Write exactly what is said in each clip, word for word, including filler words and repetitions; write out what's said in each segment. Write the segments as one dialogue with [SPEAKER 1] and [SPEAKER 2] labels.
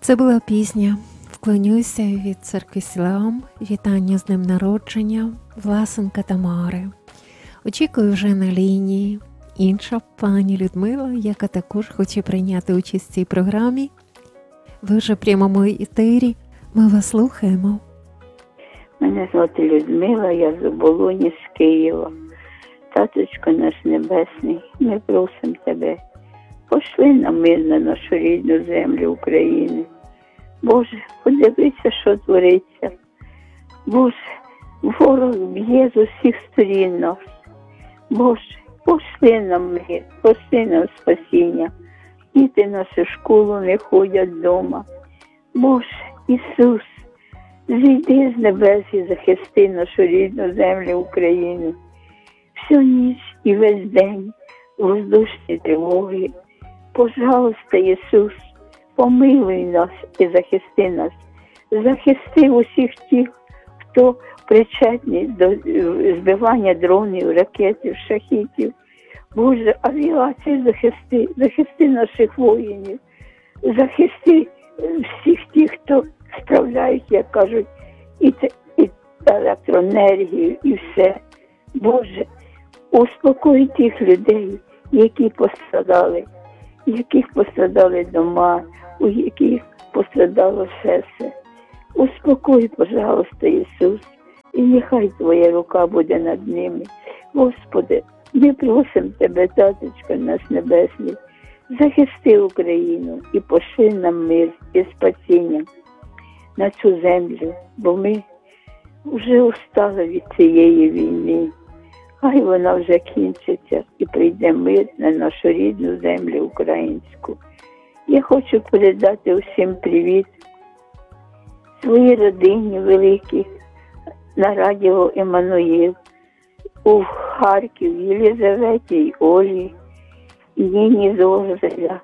[SPEAKER 1] Це була пісня «Вклонюся» від церкви Сілеам, вітання з днем народження Власенка Тамари. Очікую вже на лінії інша пані Людмила, яка також хоче прийняти участь в цій програмі. Ви вже в прямому етері, ми вас слухаємо.
[SPEAKER 2] Мене звати Людмила, я з Оболоні, з Києва. Таточко наш небесний, ми просимо тебе, пошли нам мир на нашу рідну землю України. Боже, подивися, що твориться. Боже, ворог б'є з усіх сторін нас. Боже, пошли нам мир, пошли нам спасіння. Діти наші в школу не ходять вдома. Боже, Ісус, зійди з небес і захисти нашу рідну землю України. Всю ніч і весь день воздушні тривоги. Пожалуйста, Ісус, помилуй нас і захисти нас. Захисти усіх тих, хто причетний до збивання дронів, ракетів, шахідів. Боже, авіацію захисти, захисти наших воїнів, захисти всіх тих, хто справляють, як кажуть, і, те, і електроенергію, і все. Боже, успокой тих людей, які пострадали, яких пострадали дома, у яких пострадало серце. Успокой, пожалуйста, Ісус, і нехай Твоя рука буде над ними. Господи, ми просимо Тебе, Таточко наш Небесний, захисти Україну і пошли нам мир і спасіння на цю землю, бо ми вже устали від цієї війни. Хай вона вже кінчиться і прийде мир на нашу рідну землю українську. Я хочу передати усім привіт своїй родині великій на радіо Еммануїл, у Харків, Єлизаветі й Олі, і Ніні з Озеля.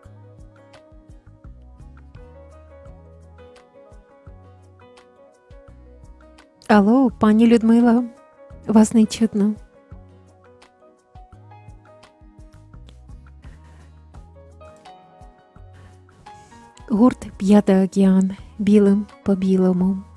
[SPEAKER 1] Алло, пані Людмила, вас не чутно. Гурт «П'ятий океан», білим по білому.